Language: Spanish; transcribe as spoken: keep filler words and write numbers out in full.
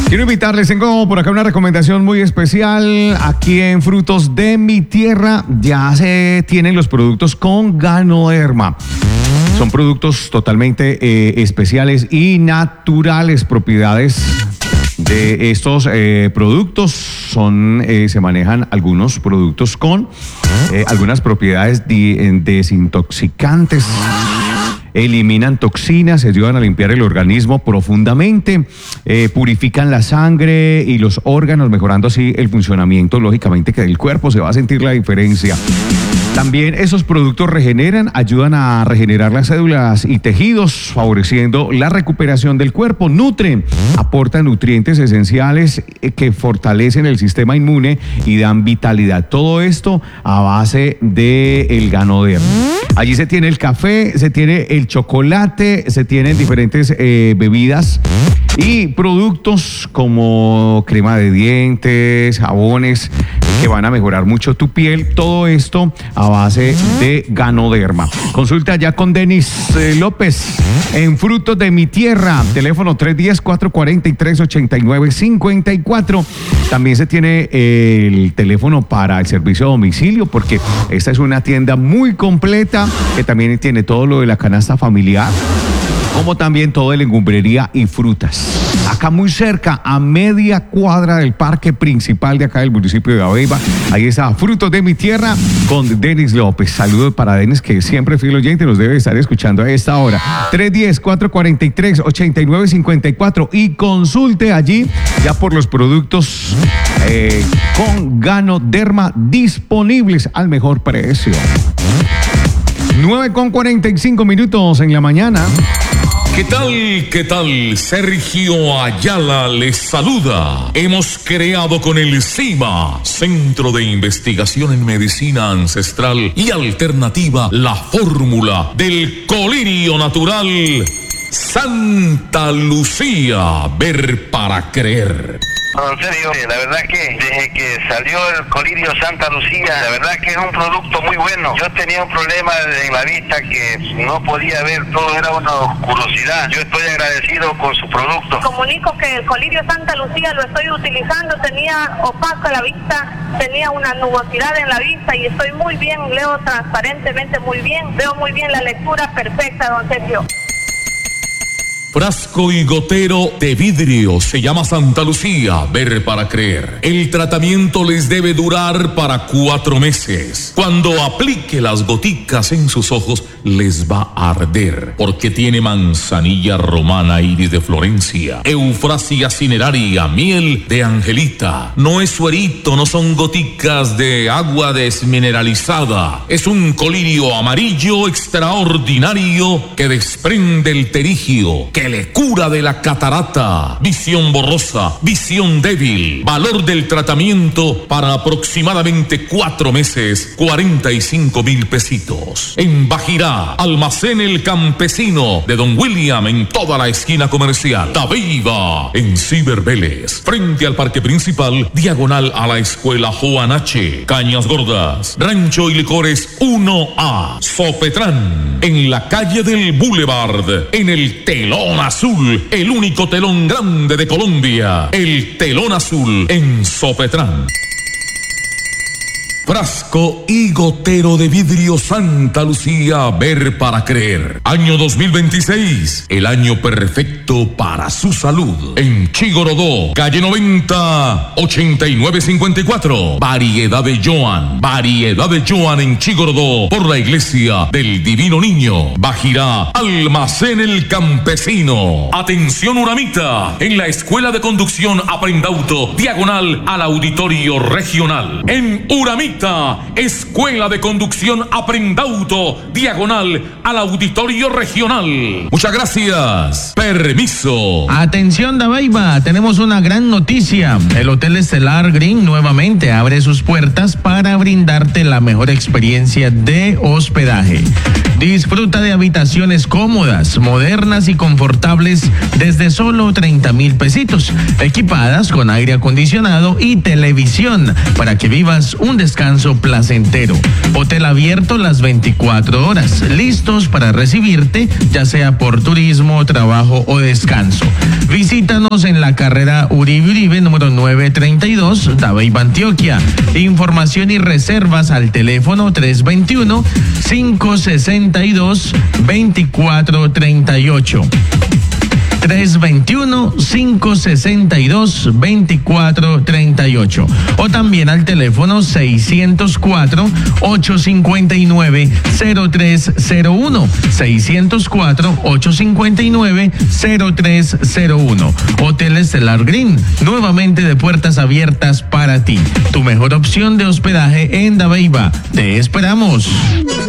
Quiero invitarles, tengo por acá una recomendación muy especial. Aquí en Frutos de mi Tierra ya se tienen los productos con Ganoderma. Son productos totalmente eh, especiales y naturales. Propiedades de estos eh, productos son, eh, se manejan algunos productos con eh, algunas propiedades de, desintoxicantes. Eliminan toxinas, ayudan a limpiar el organismo profundamente, eh, purifican la sangre y los órganos, mejorando así el funcionamiento, lógicamente, que del cuerpo se va a sentir la diferencia. También esos productos regeneran, ayudan a regenerar las células y tejidos, favoreciendo la recuperación del cuerpo. Nutren, aportan nutrientes esenciales que fortalecen el sistema inmune y dan vitalidad. Todo esto a base del Ganoderma. Allí se tiene el café, se tiene el chocolate, se tienen diferentes eh, bebidas y productos como crema de dientes, jabones que van a mejorar mucho tu piel. Todo esto a base de Ganoderma. Consulta ya con Denis eh, López en Frutos de mi Tierra. Teléfono tres uno cero, cuatro cuatro tres, ocho nueve cinco cuatro. También se tiene eh, el teléfono para el servicio a domicilio, porque esta es una tienda muy completa que también tiene todo lo de la canasta familiar, como también todo de legumbrería y frutas. Acá muy cerca, a media cuadra del parque principal de acá del municipio de Abeiba, ahí está Frutos de mi Tierra con Denis López. Saludos para Denis, que siempre fiel oyente, nos debe estar escuchando a esta hora. tres uno cero, cuatro cuatro tres, ocho nueve cinco cuatro y consulte allí ya por los productos eh, con Ganoderma disponibles al mejor precio. nueve con cuarenta y cinco minutos en la mañana. ¿Qué tal? ¿Qué tal? Sergio Ayala les saluda. Hemos creado con el CIMA, Centro de Investigación en Medicina Ancestral y Alternativa, la fórmula del colirio natural Santa Lucía, ver para creer. No, en serio, la verdad que desde que salió el colirio Santa Lucía, la verdad que es un producto muy bueno. Yo tenía un problema en la vista que no podía ver, todo era una oscurosidad. Yo estoy agradecido con su producto. Comunico que el colirio Santa Lucía lo estoy utilizando, tenía opaca la vista, tenía una nubosidad en la vista y estoy muy bien, leo transparentemente muy bien, veo muy bien la lectura perfecta, don Sergio. Frasco y gotero de vidrio, se llama Santa Lucía, ver para creer. El tratamiento les debe durar para cuatro meses. Cuando aplique las goticas en sus ojos, les va a arder, porque tiene manzanilla romana, iris de Florencia, eufrasia cineraria, miel de angelita. No es suerito, no son goticas de agua desmineralizada. Es un colirio amarillo extraordinario que desprende el terigio, que le cura de la catarata, visión borrosa, visión débil. Valor del tratamiento para aproximadamente cuatro meses, cuarenta y cinco mil pesitos. En Bajirá, Almacén El Campesino de Don William, en toda la esquina comercial. Tabeiba, en Ciber Vélez, frente al parque principal, diagonal a la escuela Juan H. Cañas Gordas, Rancho y Licores uno A. Sopetrán, en la calle del Boulevard, en el Telón Azul, el único telón grande de Colombia, el Telón Azul en Sopetrán. Frasco y gotero de vidrio Santa Lucía, ver para creer. Año dos mil veintiséis, el año perfecto para su salud. En Chigorodó, calle noventa, ochenta y nueve cincuenta y cuatro. Variedad de Joan, variedad de Joan en Chigorodó, por la iglesia del Divino Niño. Bajirá, Almacén El Campesino. Atención Uramita, en la Escuela de Conducción Aprendauto, diagonal al Auditorio Regional. En Uramita, Escuela de Conducción Aprendauto, diagonal al Auditorio Regional. Muchas gracias. Permiso. Atención Dabeiba, tenemos una gran noticia. El Hotel Estelar Green nuevamente abre sus puertas para brindarte la mejor experiencia de hospedaje. Disfruta de habitaciones cómodas, modernas y confortables desde solo treinta mil pesitos, equipadas con aire acondicionado y televisión para que vivas un descanso descanso placentero. Hotel abierto las veinticuatro horas, listos para recibirte, ya sea por turismo, trabajo o descanso. Visítanos en la carrera Uribe Uribe, número novecientos treinta y dos, Dabeiba, Antioquia. Información y reservas al teléfono tres dos uno, cinco seis dos, dos cuatro tres ocho. tres dos uno, cinco seis dos, dos cuatro tres ocho o también al teléfono seiscientos cuatro, ochocientos cincuenta y nueve, cero tres cero uno, seiscientos cuatro, ochocientos cincuenta y nueve, cero tres cero uno. Hotel Estelar Green, nuevamente de puertas abiertas para ti. Tu mejor opción de hospedaje en Dabeiba. Te esperamos.